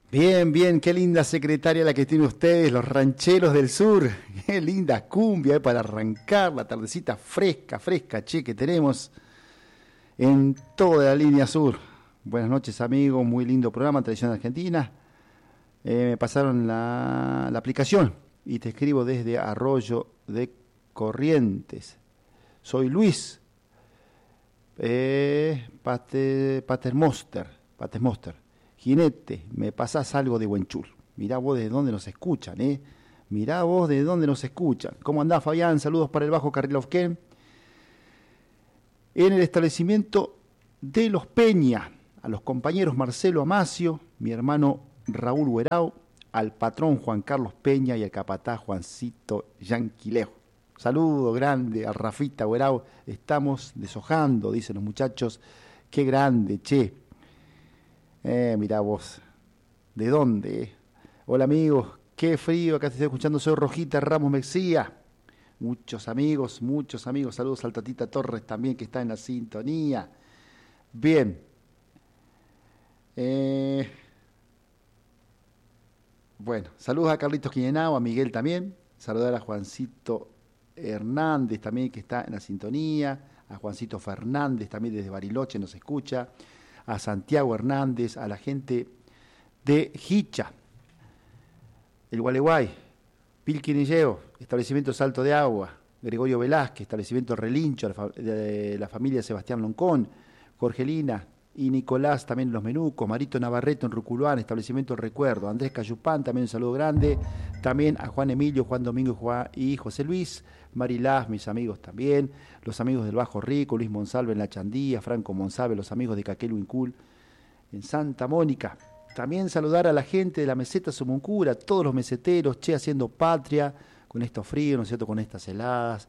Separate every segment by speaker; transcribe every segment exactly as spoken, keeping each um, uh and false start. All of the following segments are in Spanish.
Speaker 1: Bien, bien, qué linda secretaria la que tiene ustedes, los rancheros del sur. Qué linda cumbia eh, para arrancar la tardecita fresca, fresca, che, que tenemos en toda la línea sur. Buenas noches, amigos, muy lindo programa, Tradición Argentina. Eh, me pasaron la, la aplicación y te escribo desde Arroyo de Corrientes. Soy Luis eh, Pater, Patermoster, Patermoster. Jinete, me pasás algo de Huenchul. Mirá vos de dónde nos escuchan, ¿eh? Mirá vos de dónde nos escuchan. ¿Cómo andás, Fabián? Saludos para el Bajo Carrilovquén. En el establecimiento de Los Peña, a los compañeros Marcelo Amacio, mi hermano Raúl Huerao, al patrón Juan Carlos Peña y al capataz Juancito Yanquilejo. Saludo grande a Rafita Huerao. Estamos deshojando, dicen los muchachos. Qué grande, che. Eh, mirá vos, ¿de dónde? Eh? Hola amigos, qué frío, acá te estoy escuchando, soy Rojita Ramos Mexía. Muchos amigos, muchos amigos, saludos al Tatita Torres también que está en la sintonía. Bien. Eh, bueno, saludos a Carlitos Quiñenao, a Miguel también, saludar a Juancito Hernández también que está en la sintonía, a Juancito Fernández también desde Bariloche nos escucha, a Santiago Hernández, a la gente de Hicha, el Gualeguay, Pilquinilleo, establecimiento Salto de Agua, Gregorio Velázquez, establecimiento Relincho, de la familia Sebastián Loncón, Jorgelina y Nicolás también en Los Menucos, Marito Navarreto en Ruculuán, establecimiento Recuerdo, Andrés Cayupán, también un saludo grande, también a Juan Emilio, Juan Domingo Juan y José Luis, Marilás, mis amigos también, los amigos del Bajo Rico, Luis Monsalve en La Chandía, Franco Monsalve, los amigos de Caquelu Incul en Santa Mónica. También saludar a la gente de la meseta Sumuncura, todos los meseteros, che, haciendo patria, con estos fríos, ¿no es cierto?, con estas heladas.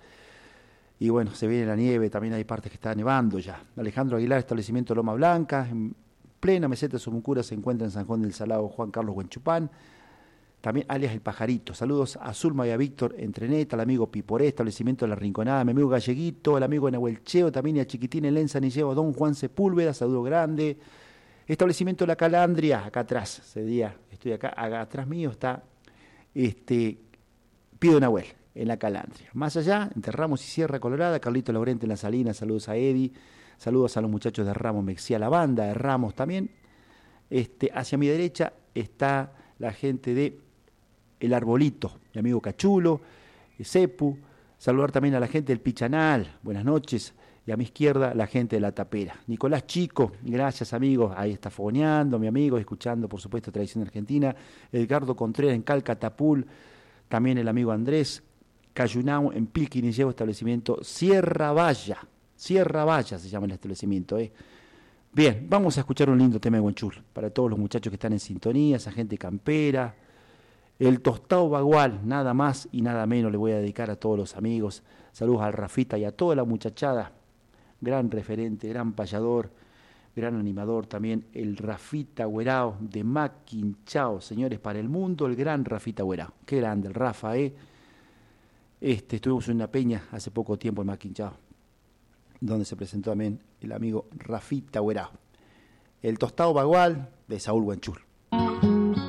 Speaker 1: Y bueno, se viene la nieve, también hay partes que está nevando ya. Alejandro Aguilar, establecimiento Loma Blanca, en plena meseta Sumuncura se encuentra en San Juan del Salado Juan Carlos Huenchupán. También alias El Pajarito. Saludos a Zulma y a Víctor Entreneta, al amigo Piporé, establecimiento de La Rinconada, a mi amigo Galleguito, al amigo Nahuelcheo, también y a Chiquitín Elén Sanilleo, a don Juan Sepúlveda, saludo grande. Establecimiento La Calandria, acá atrás, ese día estoy acá, acá atrás mío está este Pido Nahuel, en La Calandria. Más allá, entre Ramos y Sierra Colorada, Carlito Laurente en La Salina, saludos a Eddie, saludos a los muchachos de Ramos Mexía, la banda de Ramos también. Este, hacia mi derecha está la gente de El Arbolito, mi amigo Cachulo, Cepu, saludar también a la gente del Pichanal, buenas noches, y a mi izquierda la gente de La Tapera. Nicolás Chico, gracias amigos, ahí está fogoneando, mi amigo, escuchando por supuesto Tradición Argentina, Edgardo Contreras en Calcatapul, también el amigo Andrés Cayunao en Pilquinilleo, establecimiento Sierra Valla, Sierra Valla se llama el establecimiento, eh. Bien, vamos a escuchar un lindo tema de Huenchul, para todos los muchachos que están en sintonía, esa gente campera. El Tostado Bagual, nada más y nada menos le voy a dedicar a todos los amigos. Saludos al Rafita y a toda la muchachada. Gran referente, gran payador, gran animador también. El Rafita Huerao de Maquinchao, señores, para el mundo, el gran Rafita Huerao. Qué grande el Rafa, ¿eh? Este, estuvimos en una peña hace poco tiempo en Maquinchao, donde se presentó también el amigo Rafita Huerao. El Tostado Bagual de Saúl Huenchul.